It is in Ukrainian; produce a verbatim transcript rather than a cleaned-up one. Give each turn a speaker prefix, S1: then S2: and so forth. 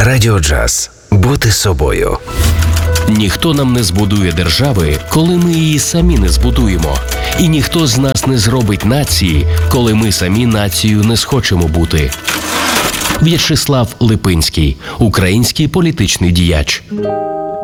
S1: Радіо Джаз. Бути собою.
S2: Ніхто нам не збудує держави, коли ми її самі не збудуємо. І ніхто з нас не зробить нації, коли ми самі нацією не схочемо бути. В'ячеслав Липинський, український політичний діяч.